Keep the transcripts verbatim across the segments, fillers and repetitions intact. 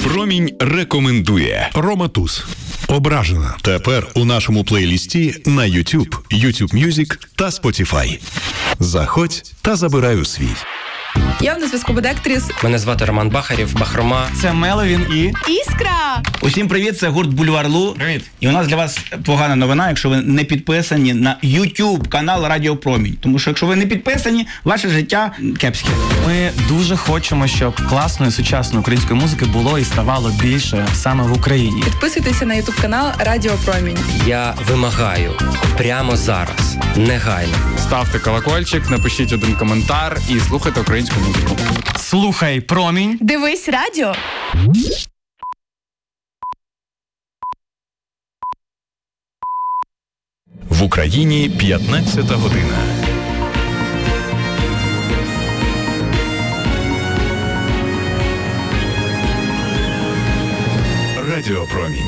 Промінь рекомендує. Рома Туз. Ображена. Тепер у нашому плейлісті на YouTube, YouTube Music та Spotify. Заходь та забирай у свій. Я на зв'язку Бедектріс. Мене звати Роман Бахарєв, Бахрома. Це Меловін і... Іскра! Усім привіт, це гурт Бульвар-Лу. Привіт. І у нас для вас погана новина, якщо ви не підписані на YouTube канал Радіо Промінь. Тому що якщо ви не підписані, ваше життя кепське. Ми дуже хочемо, щоб класної сучасної української музики було і ставало більше саме в Україні. Підписуйтеся на YouTube канал Радіо Промінь. Я вимагаю прямо зараз, негайно. Ставте колокольчик, напишіть один коментар і слухайте українську музику. Слухай Промінь. Дивись радіо. В Україні п'ятнадцята година. Радіо Промінь.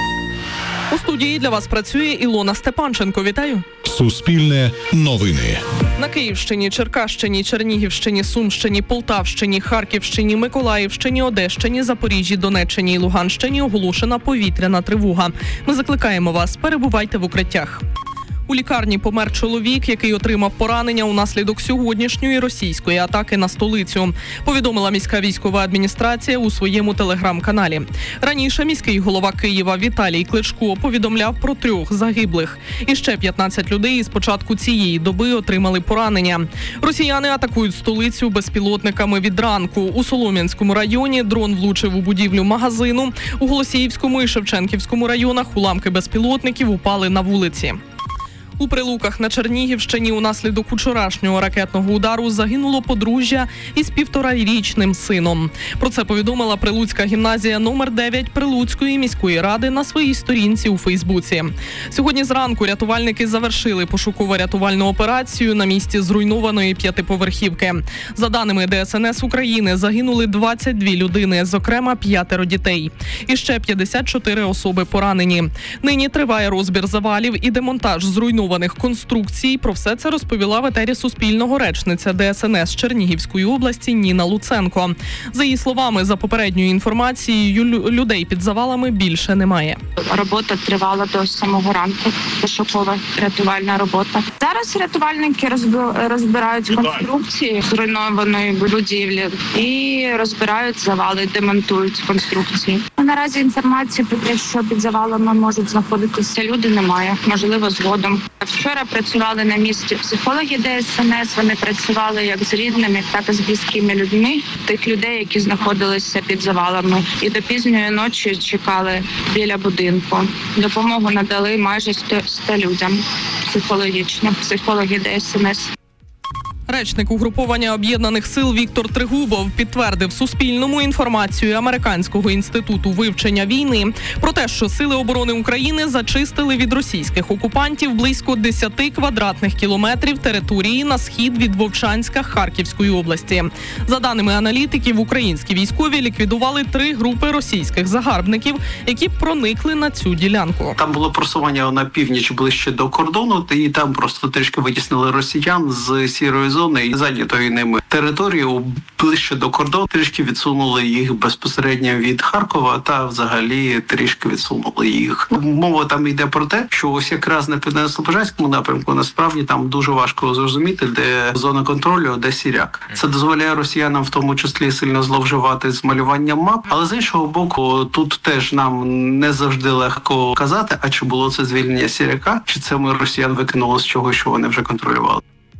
У студії для вас працює Ілона Степанченко. Вітаю. Суспільне новини. На Київщині, Черкащині, Чернігівщині, Сумщині, Полтавщині, Харківщині, Миколаївщині, Одещині, Запоріжжі, Донеччині і Луганщині оголошена повітряна тривога. Ми закликаємо вас, перебувайте в укриттях. У лікарні помер чоловік, який отримав поранення унаслідок сьогоднішньої російської атаки на столицю, повідомила міська військова адміністрація у своєму телеграм-каналі. Раніше міський голова Києва Віталій Кличко повідомляв про трьох загиблих. І ще п'ятнадцять людей з початку цієї доби отримали поранення. Росіяни атакують столицю безпілотниками від ранку. У Солом'янському районі дрон влучив у будівлю магазину. У Голосіївському і Шевченківському районах уламки безпілотників упали на вулиці. У Прилуках на Чернігівщині унаслідок учорашнього ракетного удару загинуло подружжя із півторарічним сином. Про це повідомила Прилуцька гімназія номер дев'ять Прилуцької міської ради на своїй сторінці у Фейсбуці. Сьогодні зранку рятувальники завершили пошуково-рятувальну операцію на місці зруйнованої п'ятиповерхівки. За даними Де Ес Ен Ес України, загинули двадцять дві людини, зокрема п'ятеро дітей. І ще п'ятдесят чотири особи поранені. Нині триває розбір завалів і демонтаж зруйнованих конструкцій. Про все це розповіла в етері Суспільного речниця Де Ес Ен Ес Чернігівської області Ніна Луценко. За її словами, за попередньою інформацією, людей під завалами більше немає. Робота тривала до самого ранку, пошукова рятувальна робота. Зараз рятувальники розбирають конструкції зруйнованої будівлі і розбирають завали, демонтують конструкції. Наразі інформації про те, що під завалами можуть знаходитися люди, немає. Можливо, згодом. Вчора працювали на місці психологи Де Ес Ен Ес. Вони працювали як з рідними, так і з близькими людьми тих людей, які знаходилися під завалами. І до пізньої ночі чекали біля будинку. Допомогу надали майже сто людям психологічно. Психологи Де Ес Ен Ес. Речник угруповання Об'єднаних сил Віктор Тригубов підтвердив Суспільному інформацію Американського інституту вивчення війни про те, що Сили оборони України зачистили від російських окупантів близько десять квадратних кілометрів території на схід від Вовчанська Харківської області. За даними аналітиків, українські військові ліквідували три групи російських загарбників, які проникли на цю ділянку. Там було просування на північ ближче до кордону, і там просто трішки витіснили росіян з сірої зони і зайнятої ними територію ближче до кордону, трішки відсунули їх безпосередньо від Харкова та взагалі трішки відсунули їх. Мова там йде про те, що ось якраз на Південно-Слобожанському напрямку насправді там дуже важко зрозуміти, де зона контролю, де сіряк. Це дозволяє росіянам в тому числі сильно зловживати з малюванням мап, але з іншого боку, тут теж нам не завжди легко казати, а чи було це звільнення сіряка, чи це ми росіян викинули з чого, що вони вже контролювали.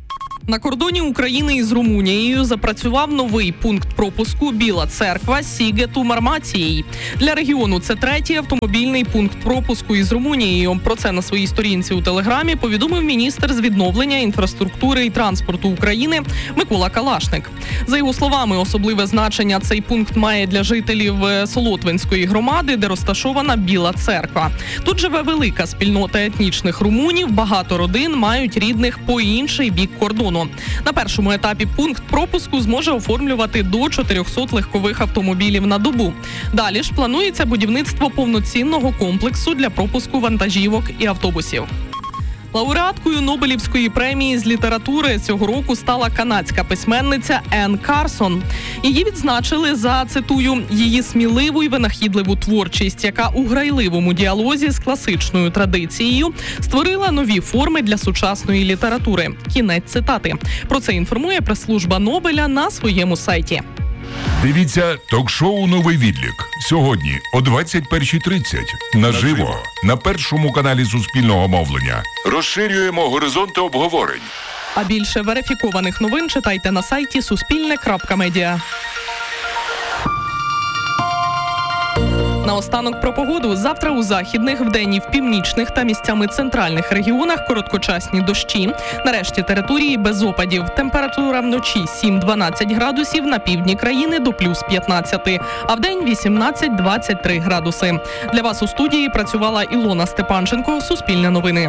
На кордоні України із Румунією запрацював новий пункт пропуску Біла Церква Сігету Мармацієї. Для регіону це третій автомобільний пункт пропуску із Румунією. Про це на своїй сторінці у Телеграмі повідомив міністр з відновлення інфраструктури і транспорту України Микола Калашник. За його словами, особливе значення цей пункт має для жителів Солотвинської громади, де розташована Біла Церква. Тут живе велика спільнота етнічних румунів, багато родин мають рідних по інший бік кордону. На першому етапі пункт пропуску зможе оформлювати до чотирьохсот легкових автомобілів на добу. Далі ж планується будівництво повноцінного комплексу для пропуску вантажівок і автобусів. Лауреаткою Нобелівської премії з літератури цього року стала канадська письменниця Енн Карсон. Її відзначили за, цитую, її сміливу і винахідливу творчість, яка у грайливому діалозі з класичною традицією створила нові форми для сучасної літератури. Кінець цитати. Про це інформує прес-служба Нобеля на своєму сайті. Дивіться ток-шоу «Новий відлік» сьогодні о двадцять перша тридцять. Наживо на першому каналі Суспільного мовлення. Розширюємо горизонти обговорень. А більше верифікованих новин читайте на сайті суспільне крапка медіа. Наостанок про погоду. Завтра у західних, вдень і в північних та місцями центральних регіонах короткочасні дощі. Нарешті території без опадів. Температура вночі сім-дванадцять градусів, на півдні країни до плюс п'ятнадцять, а вдень вісімнадцять-двадцять три градуси. Для вас у студії працювала Ілона Степанченко. Суспільне новини.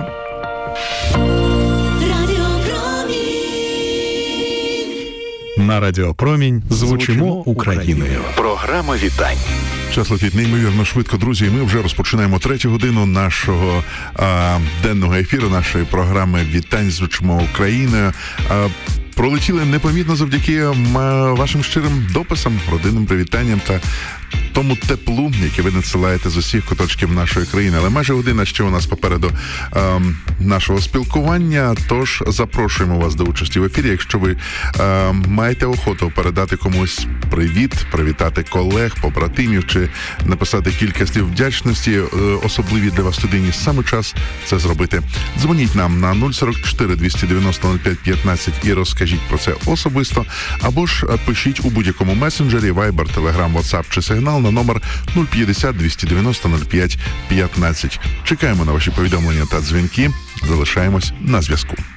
На Радіо Промінь звучимо Україною. Програма вітань. Час летить неймовірно швидко, друзі. І ми вже розпочинаємо третю годину нашого а, денного ефіру, нашої програми «Вітань, звучимо Україною». А, пролетіли непомітно завдяки а, вашим щирим дописам, родинним привітанням та тому теплу, яке ви надсилаєте з усіх куточків нашої країни. Але майже година ще у нас попереду е, нашого спілкування, тож запрошуємо вас до участі в ефірі. Якщо ви е, маєте охоту передати комусь привіт, привітати колег, побратимів чи написати кілька слів вдячності е, особливі для вас людині, саме час це зробити. Дзвоніть нам на нуль сорок чотири двісті дев'яносто нуль п'ять п'ятнадцять і розкажіть про це особисто, або ж пишіть у будь-якому месенджері, Viber, Telegram, WhatsApp чи сигнал на номер нуль п'ятдесят двісті дев'яносто нуль п'ять п'ятнадцять. Чекаємо на ваші повідомлення та дзвінки. Залишаємось на зв'язку.